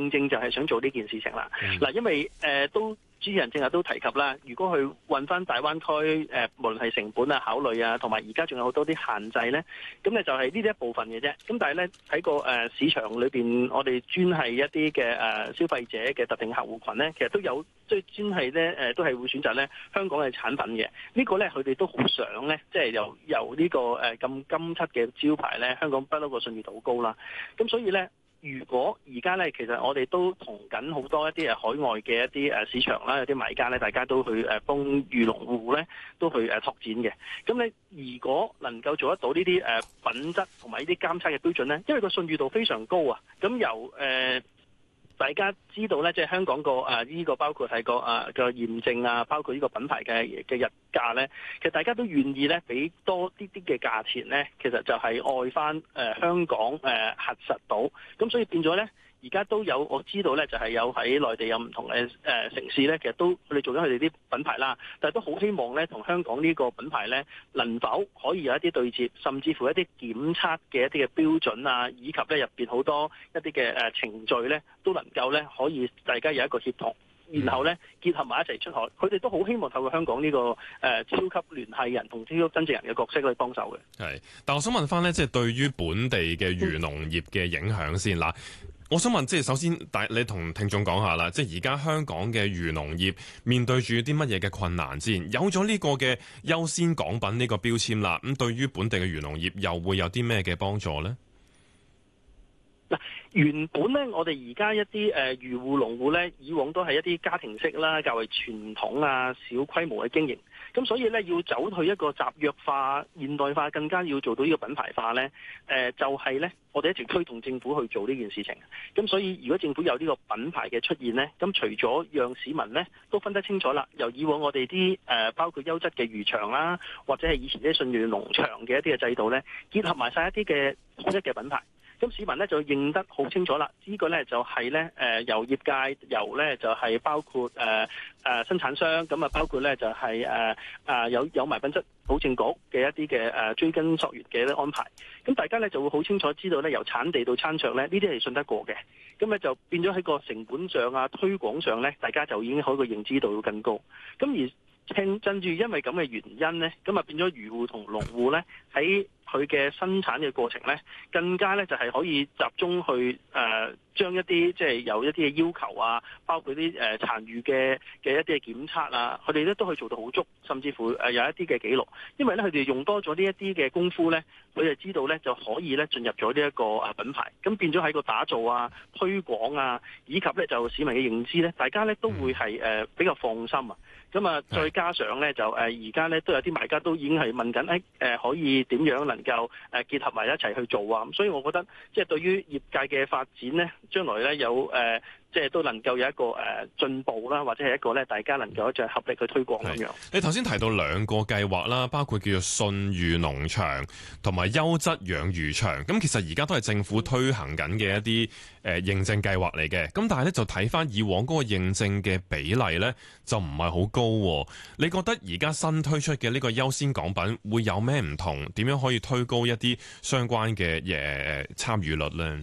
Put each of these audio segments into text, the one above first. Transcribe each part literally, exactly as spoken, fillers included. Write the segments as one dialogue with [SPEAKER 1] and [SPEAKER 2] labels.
[SPEAKER 1] 正正就係想做呢件事情啦。嗱、嗯，因為誒、呃、都主持人正日都提及啦，如果去揾翻大灣區誒、呃，無論係成本啊、考慮啊，同埋而家仲有好多啲限制咧，咁咧就係呢啲一部分嘅啫。咁但係咧喺個誒、呃、市場裏邊，我哋專係一啲嘅誒消費者嘅特定客戶群咧，其實都有即係專係咧誒，都係會選擇咧香港嘅產品嘅。這個、呢個咧佢哋都好想咧，即係由由呢、這個誒咁、呃、金漆嘅招牌咧，香港不嬲個信譽度好高啦。咁所以咧。如果而家咧，其實我哋都同緊好多一啲誒海外嘅一啲誒市場啦，有啲買家咧，大家都去誒幫漁農戶咧，都去誒拓展嘅。咁你如果能夠做得到呢啲誒品質同埋呢啲監測嘅標準咧，因為個信譽度非常高啊，咁由誒。呃大家知道咧，即係香港個誒呢個包括係個誒嘅驗證啊，包括呢個品牌嘅嘅日價咧，其實大家都願意咧俾多啲啲嘅價錢咧，其實就係愛翻誒香港誒核實到，咁所以變咗咧。而家都有我知道咧，就係有喺內地有唔同嘅誒城市咧，其實都佢哋做咗佢哋啲品牌啦，但係都好希望咧，同香港呢個品牌咧，能否可以有一啲對接，甚至乎一啲檢測嘅一啲嘅標準啊，以及咧入邊好多一啲嘅誒程序咧，都能夠咧可以大家有一個協同。然後咧結合埋一齊出海，佢哋都好希望透過香港呢、這個誒、呃、超級聯繫人同超級真正人嘅角色去幫手嘅。
[SPEAKER 2] 係，但我想問翻咧，即係對於本地嘅漁農業嘅影響先啦。我想問，即係首先，大你同聽眾講下啦，即係而家香港嘅漁農業面對住啲乜嘢嘅困難先？有咗呢個嘅優先港品呢個標籤啦，咁對於本地嘅漁農業又會有啲咩嘅幫助咧？
[SPEAKER 1] 嗱，原本咧，我哋而家一啲誒漁戶、農戶咧，以往都係一啲家庭式啦，較為傳統啊、小規模嘅經營。咁所以咧，要走去一個集約化、現代化，更加要做到呢個品牌化咧。誒、呃，就係、是、咧，我哋一直推動政府去做呢件事情。咁所以，如果政府有呢個品牌嘅出現咧，咁除咗讓市民咧都分得清楚啦，由以往我哋啲誒包括優質嘅漁場啦，或者係以前啲信譽農場嘅一啲嘅制度咧，結合埋晒一啲嘅統一嘅品牌。咁市民咧就認得好清楚啦，呢、這個咧就係咧誒由業界由咧就係、是、包括誒誒、呃呃、生產商，咁啊包括咧就係誒誒有有埋品質保證局嘅一啲嘅誒追根溯源嘅安排，咁大家咧就會好清楚知道咧由產地到餐桌咧呢啲係信得過嘅，咁咧就變咗喺個成本上啊推廣上咧，大家就已經可以個認知度要更高，咁而聽真住因為咁嘅原因咧，咁啊變咗漁戶同農戶咧喺佢嘅生產嘅過程咧，更加咧就係可以集中去誒、呃、將一啲即係有一啲嘅要求啊，包括啲誒殘餘嘅嘅一啲嘅檢測啊，佢哋咧都可以做到好足，甚至乎誒有一啲嘅記錄，因為咧佢哋用多咗呢一啲嘅功夫咧，佢哋知道咧就可以咧進入咗呢一個誒品牌，咁變咗喺個打造啊、推廣啊，以及咧就市民嘅認知咧，大家咧都會係誒比較放心啊。咁啊，再加上咧就誒而家咧都有啲買家都已經係問緊誒誒可以點樣能夠誒結合埋一齊去做啊，咁所以我覺得即係對於業界嘅發展咧，將來咧有誒。呃即係都能夠有一個誒進步啦，或者係一個咧，大家能夠一齊合力去推廣咁樣。
[SPEAKER 2] 你頭先提到兩個計劃啦，包括叫做信譽農場同埋優質養魚場。咁其實而家都係政府推行緊嘅一啲誒認證計劃嚟嘅。咁但係咧就睇翻以往嗰個認證嘅比例咧，就唔係好高。你覺得而家新推出嘅呢個優先港品會有咩唔同？點樣可以推高一啲相關嘅誒參與率咧？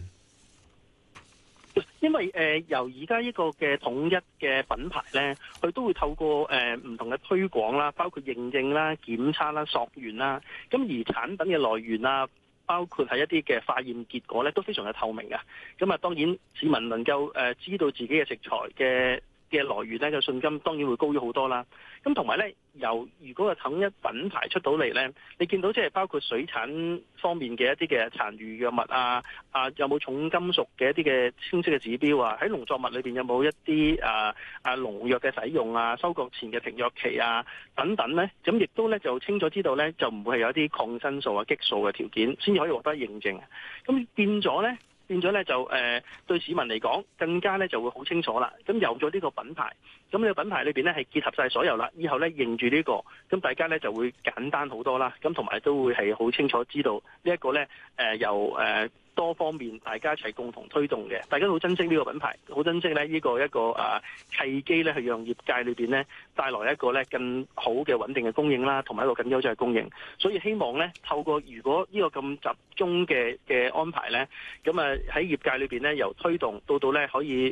[SPEAKER 1] 因為誒、呃、由而家呢個嘅統一嘅品牌咧，佢都會透過誒唔、呃、同嘅推廣啦，包括認證啦、檢測啦、溯源啦，咁而產品嘅來源啊，包括係一啲嘅化驗結果咧，都非常嘅透明嘅。咁啊，當然市民能夠誒、呃、知道自己嘅食材嘅嘅來源咧，嘅信心當然會高咗好多啦。咁同埋咧，由如果個統一品牌出到嚟咧，你見到即係包括水產方面嘅一啲嘅殘餘藥物啊，啊有冇重金屬嘅一啲嘅清晰嘅指標啊？喺農作物裏邊有冇一啲啊啊農藥嘅使用啊？收割前嘅停藥期啊等等咧，咁亦都咧就清楚知道咧，就唔會係有一啲抗生素啊激素嘅條件先至可以獲得認證。咁變咗咧。變咗咧就誒、呃、對市民嚟講更加咧就會好清楚啦。咁有咗呢個品牌，咁呢個品牌裏邊咧係結合晒所有啦。以後咧認住呢個，咁大家咧就會簡單好多啦。咁同埋都會係好清楚知道呢一個咧誒由誒。呃多方面大家一齊共同推動嘅，大家都好珍惜呢個品牌，好珍惜咧呢個一個啊契機咧，去讓業界裏邊咧帶來一個咧更好嘅穩定嘅供應啦，同埋一個更優質嘅供應。所以希望咧透過如果呢個咁集中嘅嘅安排咧，咁啊喺業界裏邊咧由推動到到咧可以